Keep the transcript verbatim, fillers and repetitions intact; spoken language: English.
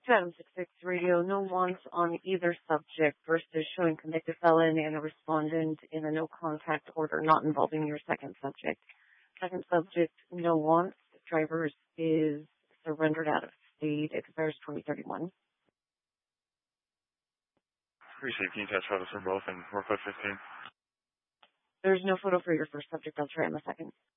To Adam six six Radio, no wants on either subject. First is showing convicted felon and a respondent in a no contact order not involving your second subject. Second subject, no wants. Drivers is surrendered out of state. Expires twenty thirty-one. Appreciate Can you catch photos for both and work code fifteen? There's no photo for your first subject. I'll try on the second.